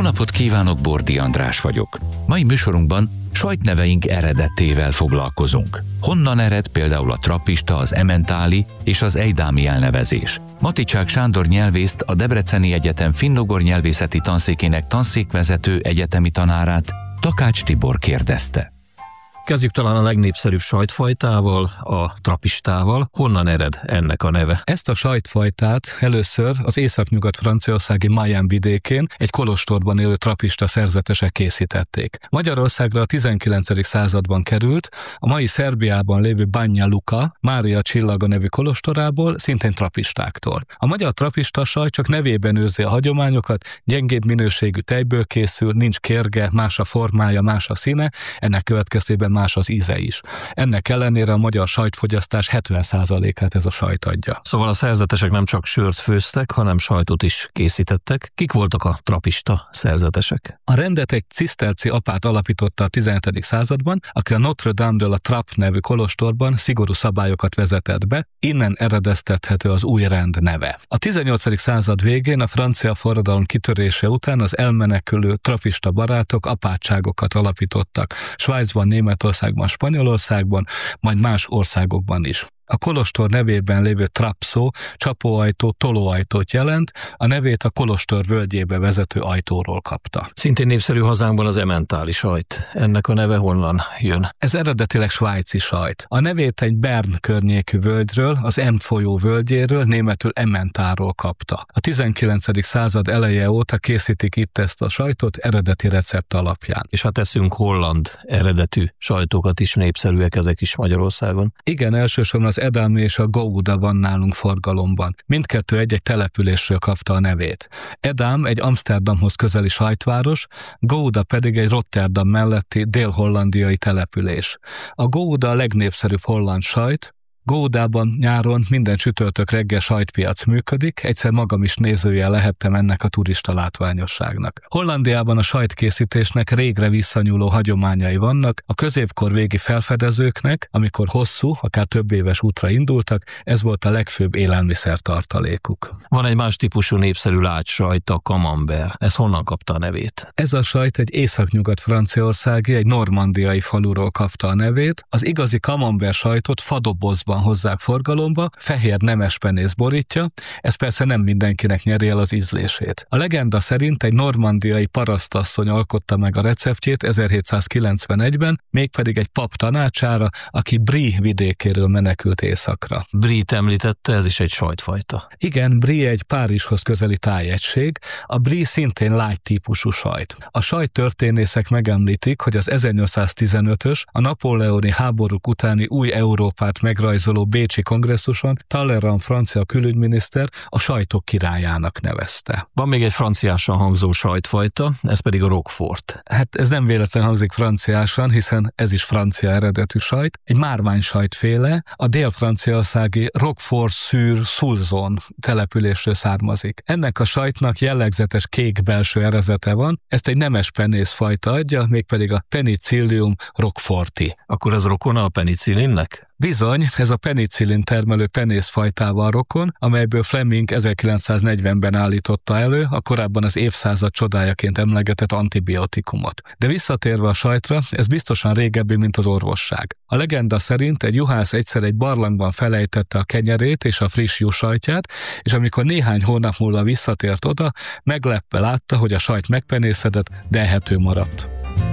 napot kívánok, Bordi András vagyok. Mai műsorunkban sajtneveink eredetével foglalkozunk. Honnan ered például a trappista, az ementáli és az ejdámi elnevezés? Maticsák Sándor nyelvészt, a Debreceni Egyetem finnugor nyelvészeti tanszékének tanszékvezető egyetemi tanárát, Takács Tibor kérdezte. Kezdjük talán a legnépszerűbb sajtfajtával, a trappistával. Honnan ered ennek a neve? Ezt a sajtfajtát először az északnyugat-franciaországi Mayenne vidékén egy kolostorban élő trappista szerzetesek készítették. Magyarországra a 19. században került, a mai Szerbiában lévő Banja Luka, Mária Csillaga nevű kolostorából, szintén trappistáktól. A magyar trappista sajt csak nevében őrzi a hagyományokat, gyengébb minőségű tejből készül, nincs kérge, más a formája, más a színe, ennek következtében más az íze is. Ennek ellenére a magyar sajtfogyasztás 70%-át ez a sajt adja. Szóval a szerzetesek nem csak sört főztek, hanem sajtot is készítettek. Kik voltak a trappista szerzetesek? A rendet egy ciszterci apát alapította a 17. században, aki a Notre-Dame de la Trappe nevű kolostorban szigorú szabályokat vezetett be, innen eredeztethető az új rend neve. A 18. század végén a francia forradalom kitörése után az elmenekülő trappista barátok apátságokat alapítottak. Svájcban, Németországban, Spanyolországban, majd más országokban is. A kolostor nevében lévő trapp szó csapóajtó, tolóajtót jelent, a nevét a kolostor völgyébe vezető ajtóról kapta. Szintén népszerű hazánkban az ementáli sajt. Ennek a neve honnan jön? Ez eredetileg svájci sajt. A nevét egy Bern környékű völgyről, az Em folyó völgyéről, németül Emmentáról kapta. A 19. század eleje óta készítik itt ezt a sajtot eredeti recept alapján. És hát teszünk holland eredetű sajtokat is, népszerűek ezek is Magyarországon. Igen, elsősorban az Edam és a Gouda van nálunk forgalomban. Mindkettő egy-egy településről kapta a nevét. Edam egy Amsterdamhoz közeli sajtváros, Gouda pedig egy Rotterdam melletti dél-hollandiai település. A Gouda a legnépszerűbb holland sajt. Goudában nyáron minden csütörtök reggel sajtpiac működik, egyszer magam is nézője lehettem ennek a turista látványosságnak. Hollandiában a sajtkészítésnek régre visszanyúló hagyományai vannak, a középkor végi felfedezőknek, amikor hosszú, akár több éves útra indultak, ez volt a legfőbb élelmiszertartalékuk. Van egy más típusú népszerű lágysajt, a camembert. Ez honnan kapta a nevét? Ez a sajt egy északnyugat-franciaországi, egy normandiai faluról kapta a nevét. Az igazi camembert sajtot fadobozban hozzák forgalomba, fehér nemespenész borítja, ez persze nem mindenkinek nyeri el az ízlését. A legenda szerint egy normandiai parasztasszony alkotta meg a receptjét 1791-ben, mégpedig egy pap tanácsára, aki Brie vidékéről menekült északra. Brie-t említette, ez is egy sajtfajta. Igen, Brie egy Párizshoz közeli tájegység, a Brie szintén lágy típusú sajt. A sajttörténészek megemlítik, hogy az 1815-ös, a napóleoni háborúk utáni új Európát megrajzoló bécsi kongresszuson Talleyrand francia külügyminiszter a sajtok királyának nevezte. Van még egy franciásan hangzó sajtfajta, ez pedig a Roquefort. Hát ez nem véletlen hangzik franciásan, hiszen ez is francia eredetű sajt. Egy márványsajtféle, a dél-franciaországi Roquefort-sur-Soulzon településről származik. Ennek a sajtnak jellegzetes kék belső erezete van, ezt egy nemes penészfajta adja, mégpedig a Penicillium roqueforti. Akkor ez rokona a penicillinnek? Bizony, ez a penicillin termelő penészfajtával rokon, amelyből Fleming 1940-ben állította elő a korábban az évszázad csodájaként emlegetett antibiotikumot. De visszatérve a sajtra, ez biztosan régebbi, mint az orvosság. A legenda szerint egy juhász egyszer egy barlangban felejtette a kenyerét és a friss juhsajtját, és amikor néhány hónap múlva visszatért oda, meglepve látta, hogy a sajt megpenészedett, de ehető maradt.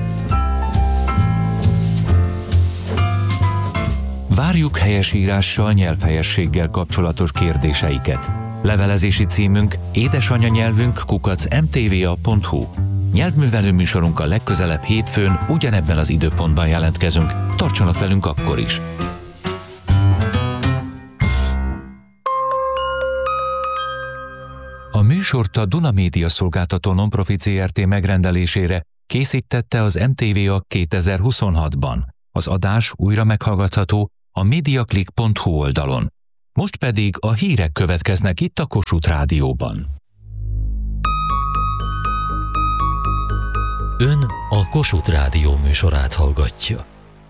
Várjuk helyesírással, nyelvhelyességgel kapcsolatos kérdéseiket. Levelezési címünk édesanyanyelvünk@mtva.hu. Nyelvművelő műsorunkkal legközelebb hétfőn ugyanebben az időpontban jelentkezünk. Tartsanak velünk akkor is! A műsort a Duna Média Szolgáltató Nonprofit Zrt. Megrendelésére készítette az MTVA 2026-ban. Az adás újra meghallgatható a mediaclick.hu oldalon. Most pedig a hírek következnek itt a Kossuth Rádióban. Ön a Kossuth Rádió műsorát hallgatja.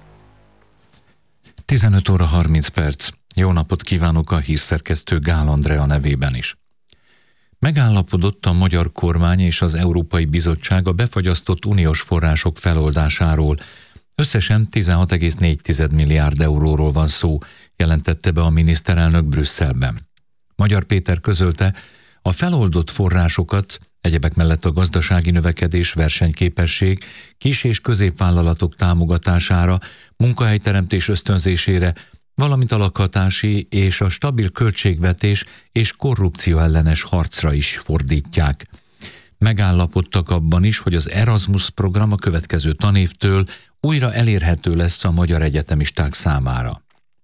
15 óra 30 perc. Jó napot kívánok a hírszerkesztő Gál Andrea nevében is. Megállapodott a magyar kormány és az Európai Bizottság a befagyasztott uniós források feloldásáról. Összesen 16,4 milliárd euróról van szó, jelentette be a miniszterelnök Brüsszelben. Magyar Péter közölte, a feloldott forrásokat egyebek mellett a gazdasági növekedés, versenyképesség, kis- és középvállalatok támogatására, munkahelyteremtés ösztönzésére, valamint a lakhatási és a stabil költségvetés és korrupció ellenes harcra is fordítják. Megállapodtak abban is, hogy az Erasmus program a következő tanévtől újra elérhető lesz a magyar egyetemisták számára.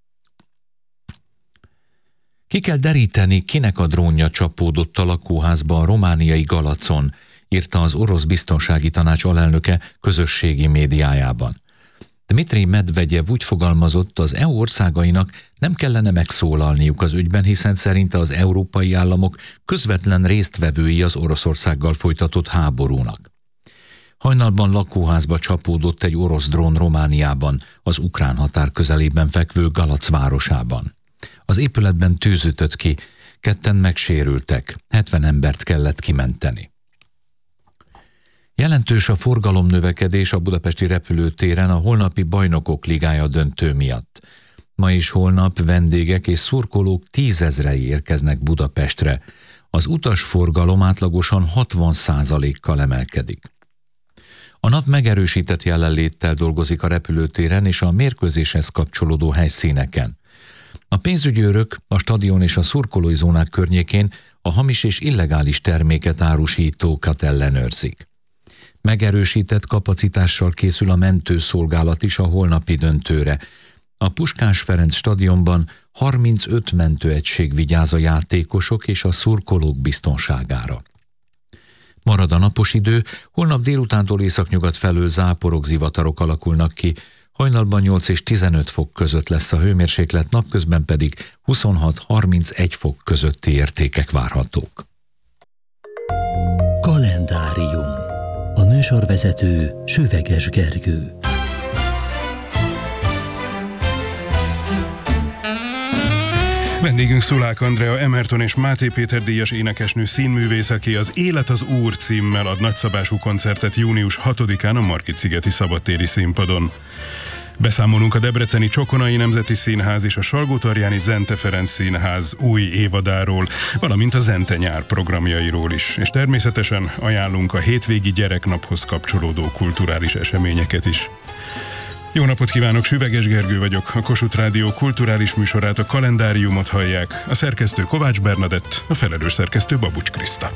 Ki kell deríteni, kinek a drónja csapódott a lakóházba a romániai Galacon, írta az orosz biztonsági tanács alelnöke közösségi médiájában. Dmitri Medvegyev úgy fogalmazott, az EU országainak nem kellene megszólalniuk az ügyben, hiszen szerinte az európai államok közvetlen résztvevői az Oroszországgal folytatott háborúnak. Hajnalban lakóházba csapódott egy orosz drón Romániában, az ukrán határ közelében fekvő Galac városában. Az épületben tűz ütött ki, 2 megsérültek, 70 embert kellett kimenteni. Jelentős a forgalomnövekedés a budapesti repülőtéren a holnapi Bajnokok Ligája döntő miatt. Ma és holnap vendégek és szurkolók 10 000-ei érkeznek Budapestre. Az utasforgalom átlagosan 60%-kal emelkedik. A NAV megerősített jelenléttel dolgozik a repülőtéren és a mérkőzéshez kapcsolódó helyszíneken. A pénzügyőrök a stadion és a szurkolói zónák környékén a hamis és illegális terméket árusítókat ellenőrzik. Megerősített kapacitással készül a mentőszolgálat is a holnapi döntőre. A Puskás Ferenc stadionban 35 mentőegység vigyáz a játékosok és a szurkolók biztonságára. Marad a napos idő, holnap délutántól északnyugat felől záporok, zivatarok alakulnak ki, hajnalban 8 és 15 fok között lesz a hőmérséklet, napközben pedig 26-31 fok közötti értékek várhatók. Kalendárium. A műsorvezető Süveges Gergő. Vendégünk Szulák Andrea, Emerton és Máté Péter díjas énekesnő színművész, aki az Élet az Úr címmel ad nagyszabású koncertet június 6-án a Margit-szigeti szabadtéri színpadon. Beszámolunk a debreceni Csokonai Nemzeti Színház és a Salgótarjáni Zente Ferenc Színház új évadáról, valamint a Zente nyár programjairól is. És természetesen ajánlunk a hétvégi gyereknaphoz kapcsolódó kulturális eseményeket is. Jó napot kívánok, Süveges Gergő vagyok, a Kossuth Rádió kulturális műsorát, a Kalendáriumot hallják, a szerkesztő Kovács Bernadett, a felelős szerkesztő Babucs Kriszta.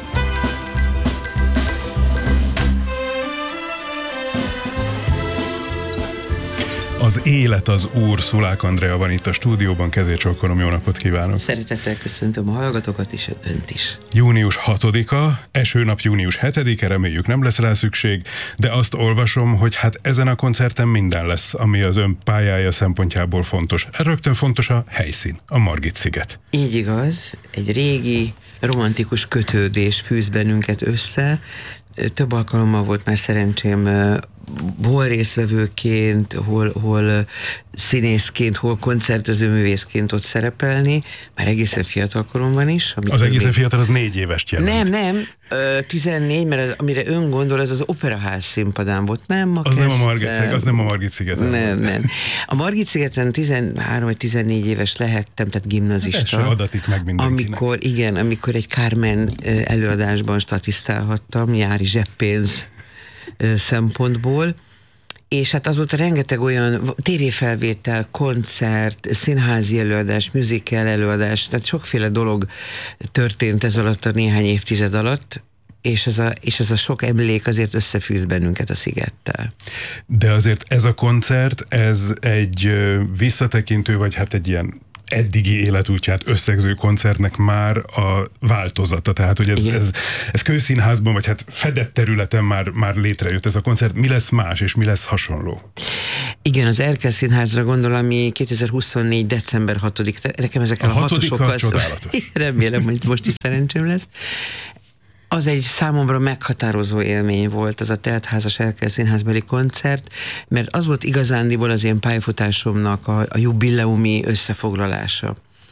Az Élet az Úr, Szulák Andrea van itt a stúdióban, kezét csókolom, jó napot kívánok! Szeretettel köszöntöm a hallgatókat és önt is. Június 6-a, esőnap június 7-e, reméljük nem lesz rá szükség, de azt olvasom, hogy hát ezen a koncerten minden lesz, ami az ön pályája szempontjából fontos. Rögtön fontos a helyszín, a Margit-sziget. Így igaz, egy régi, romantikus kötődés fűz bennünket össze. Több alkalommal volt már szerencsém hol résztvevőként, hol színészként, hol koncertezőművészként ott szerepelni, már egészen fiatal koromban is. Az egészen fiatal, az 4 évest jelent. Nem, 14, mert amire ön gondol, az operaház színpadán volt, nem? Az nem a Margit-szigeten. Nem. A Margit-szigeten 13 vagy 14 éves lehettem, tehát gimnazista. Ez se adatik meg mindenkinek. Amikor egy Carmen előadásban statisztálhattam, nyári zseppénz szempontból, és hát azóta rengeteg olyan tévéfelvétel, koncert, színházi előadás, musical előadás, tehát sokféle dolog történt ez alatt a néhány évtized alatt, és ez a sok emlék azért összefűz bennünket a szigettel. De azért ez a koncert, ez egy visszatekintő, vagy hát egy ilyen eddigi életútját összegző koncertnek már a változata. Tehát, hogy ez Kőszínházban, vagy hát fedett területen már létrejött ez a koncert. Mi lesz más, és mi lesz hasonló? Igen, az Erkel Színházra gondol, ami 2024. december 6-dik. Nekem ezek a hatosokkal... Remélem, hogy most is szerencsém lesz. Az egy számomra meghatározó élmény volt, az a teltházas Erkel Színházbeli koncert, mert az volt igazándiból az én pályafutásomnak a jubileumi összefoglalása.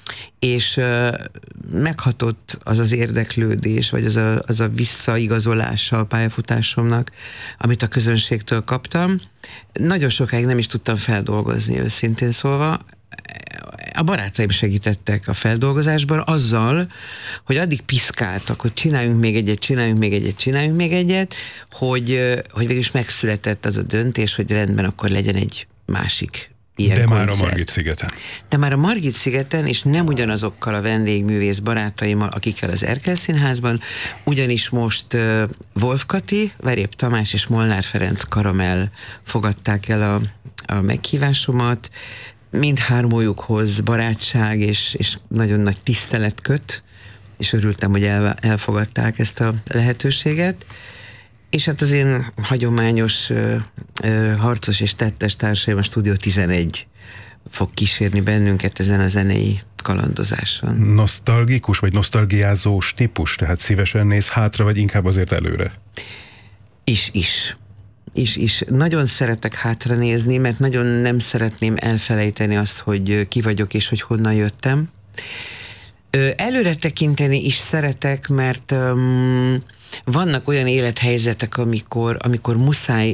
és meghatott az az érdeklődés, vagy az a visszaigazolása a pályafutásomnak, amit a közönségtől kaptam. Nagyon sokáig nem is tudtam feldolgozni, őszintén szólva. A barátaim segítettek a feldolgozásban azzal, hogy addig piszkáltak, hogy csináljunk még egyet, hogy végül is megszületett az a döntés, hogy rendben, akkor legyen egy másik ilyen De koncert. már a Margit-szigeten. De már a Margit-szigeten, és nem ugyanazokkal a vendégművész barátaimmal, akikkel az Erkel Színházban, ugyanis most Wolf Kati, Verép Tamás és Molnár Ferenc Karamell fogadták el a meghívásomat. Mindhármójukhoz barátság és nagyon nagy tisztelet köt, és örültem, hogy elfogadták ezt a lehetőséget. És hát az én hagyományos harcos és tettes társaim, a Stúdió 11 fog kísérni bennünket ezen a zenei kalandozáson. Nosztalgikus vagy nosztalgiázós típus, tehát szívesen néz hátra, vagy inkább azért előre? Is. Nagyon szeretek hátra nézni, mert nagyon nem szeretném elfelejteni azt, hogy ki vagyok és hogy honnan jöttem. Előre tekinteni is szeretek, mert vannak olyan élethelyzetek, amikor muszáj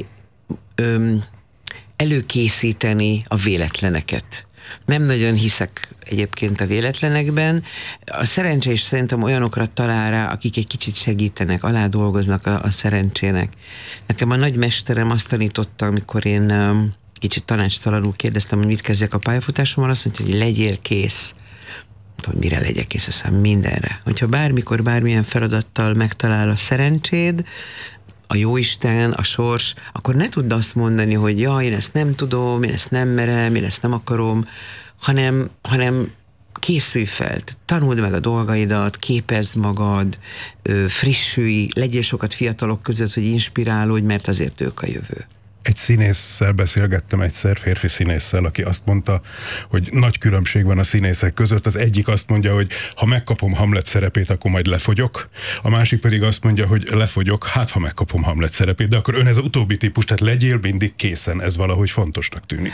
előkészíteni a véletleneket. Nem nagyon hiszek egyébként a véletlenekben. A szerencse is szerintem olyanokra talál rá, akik egy kicsit segítenek, aládolgoznak a szerencsének. Nekem a nagymesterem azt tanította, amikor én kicsit tanácstalanul kérdeztem, hogy mit kezdjek a pályafutásommal, azt mondta, hogy legyél kész. Hogy mire legyek kész, aztán mindenre. Hogyha bármikor, bármilyen feladattal megtalál a szerencséd, a jóisten, a sors, akkor ne tudd azt mondani, hogy ja, én ezt nem tudom, én ezt nem merem, én ezt nem akarom, hanem készülj fel, tanuld meg a dolgaidat, képezd magad, frissülj, legyél sokat fiatalok között, hogy inspirálódj, mert azért ők a jövő. Egy színésszel beszélgettem egyszer, férfi színésszel, aki azt mondta, hogy nagy különbség van a színészek között. Az egyik azt mondja, hogy ha megkapom Hamlet szerepét, akkor majd lefogyok. A másik pedig azt mondja, hogy lefogyok, hát ha megkapom Hamlet szerepét. De akkor ön ez az utóbbi típus, tehát legyél mindig készen, ez valahogy fontosnak tűnik.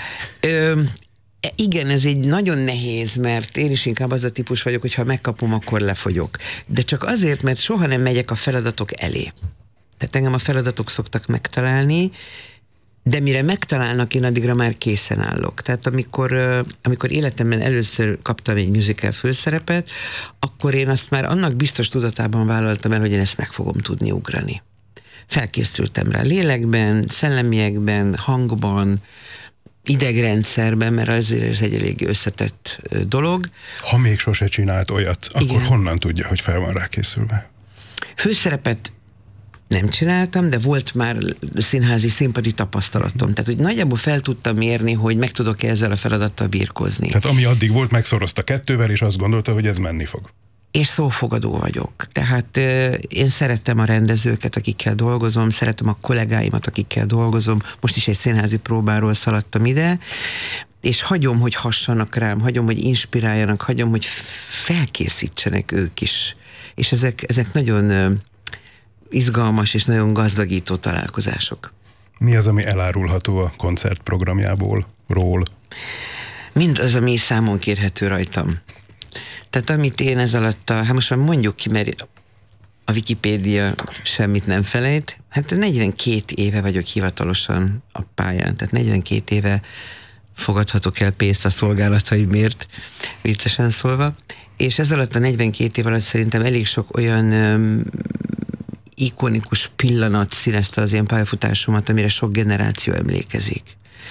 Igen, ez egy nagyon nehéz, mert én is inkább az a típus vagyok, hogy ha megkapom, akkor lefogyok. De csak azért, mert soha nem megyek a feladatok elé. Tehát engem a feladatok szoktak megtalálni, de mire megtalálnak, én addigra már készen állok. Tehát amikor életemben először kaptam egy musical főszerepet, akkor én azt már annak biztos tudatában vállaltam el, hogy én ezt meg fogom tudni ugrani. Felkészültem rá lélekben, szellemiekben, hangban, idegrendszerben, mert azért ez egy elég összetett dolog. Ha még sose csinált olyat, akkor Igen. honnan tudja, hogy fel van rá készülve? Főszerepet nem csináltam, de volt már színházi, színpadi tapasztalatom. Tehát, hogy nagyjából fel tudtam mérni, hogy meg tudok-e ezzel a feladattal birkózni. Tehát ami addig volt, megszorozta 2-vel, és azt gondolta, hogy ez menni fog. És szófogadó vagyok. Tehát én szerettem a rendezőket, akikkel dolgozom, szeretem a kollégáimat, akikkel dolgozom. Most is egy színházi próbáról szaladtam ide, és hagyom, hogy hassanak rám, hagyom, hogy inspiráljanak, hagyom, hogy felkészítsenek ők is. És ezek nagyon izgalmas és nagyon gazdagító találkozások. Mi az, ami elárulható a koncertprogramjából, ról? Mind az, ami számon kérhető rajtam. Tehát amit én ez alatt hát most már mondjuk ki, mert a Wikipédia semmit nem felejt, hát 42 éve vagyok hivatalosan a pályán, tehát 42 éve fogadhatok el pénzt a szolgálataimért, viccesen szólva, és ez alatt a 42 év alatt szerintem elég sok olyan ikonikus pillanat színezte az én pályafutásomat, amire sok generáció emlékezik.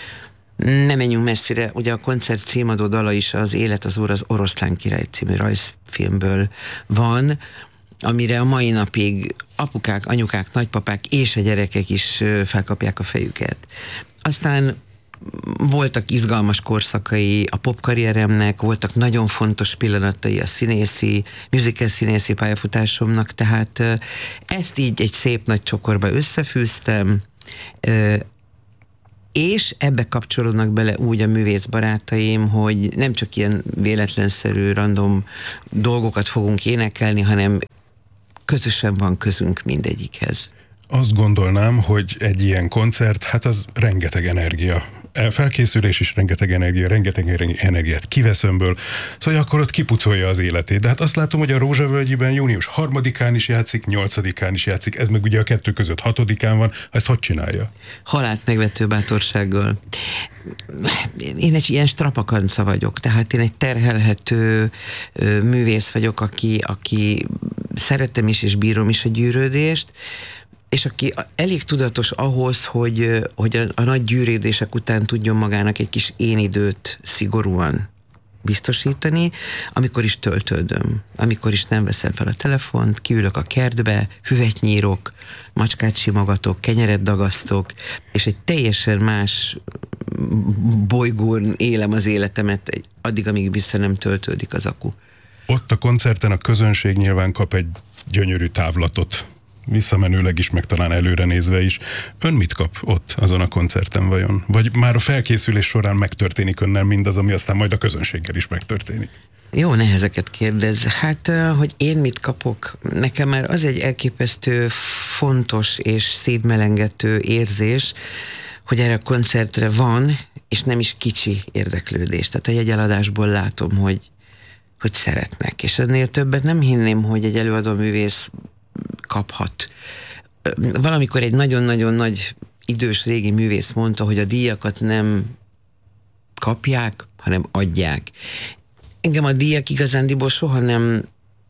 Nem menjünk messzire, ugye a koncert címadó dala is az Élet az Úr az Oroszlán király című rajzfilmből van, amire a mai napig apukák, anyukák, nagypapák és a gyerekek is felkapják a fejüket. Aztán voltak izgalmas korszakai a popkarrieremnek, voltak nagyon fontos pillanatai a musical színészi pályafutásomnak, tehát ezt így egy szép nagy csokorba összefűztem, és ebbe kapcsolódnak bele úgy a művész barátaim, hogy nem csak ilyen véletlenszerű, random dolgokat fogunk énekelni, hanem közösen van közünk mindegyikhez. Azt gondolnám, hogy egy ilyen koncert, hát az rengeteg energia. felkészülés is rengeteg energiát kivesz önből, szóval akkor ott kipucolja az életét. De hát azt látom, hogy a Rózsavölgyiben június 3-án is játszik, 8-án is játszik, ez meg ugye a 2 között 6-án van, ezt hogy csinálja? Halált megvető bátorsággal. Én egy ilyen strapakanca vagyok, tehát én egy terhelhető művész vagyok, aki szeretem is és bírom is a gyűrődést, és aki elég tudatos ahhoz, hogy a nagy gyűrődések után tudjon magának egy kis én időt szigorúan biztosítani, amikor is töltődöm, amikor is nem veszem fel a telefont, kiülök a kertbe, füvet nyírok, macskát simogatok, kenyeret dagasztok, és egy teljesen más bolygón élem az életemet, addig, amíg vissza nem töltődik az akku. Ott a koncerten a közönség nyilván kap egy gyönyörű távlatot, visszamenőleg is, meg talán előre nézve is. Ön mit kap ott azon a koncerten vajon? Vagy már a felkészülés során megtörténik önnel mindaz, ami aztán majd a közönséggel is megtörténik? Jó, nehezeket kérdez. Hát, hogy én mit kapok, nekem már az egy elképesztő fontos és szívmelengető érzés, hogy erre a koncertre van, és nem is kicsi érdeklődés. Tehát a jegyeladásból látom, hogy szeretnek. És ennél többet nem hinném, hogy egy előadó művész kaphat. Valamikor egy nagyon-nagyon nagy idős régi művész mondta, hogy a díjakat nem kapják, hanem adják. Engem a díjak igazándiból soha nem,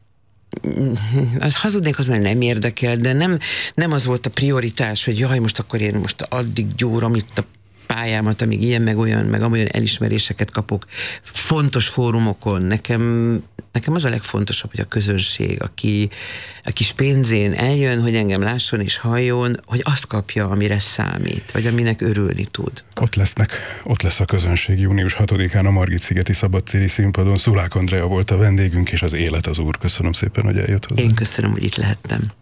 az hazudnék, az már nem érdekel, de nem az volt a prioritás, hogy jaj, most akkor én most addig gyúrom itt a pályámat, amíg ilyen, meg olyan, meg amolyan elismeréseket kapok fontos fórumokon. Nekem az a legfontosabb, hogy a közönség, aki a kis pénzén eljön, hogy engem lásson és halljon, hogy azt kapja, amire számít, vagy aminek örülni tud. Ott lesz a közönség június 6-án a Margit-szigeti szabadtéri színpadon. Szulák Andrea volt a vendégünk, és az Élet az Úr. Köszönöm szépen, hogy eljött hozzá. Én köszönöm, hogy itt lehettem.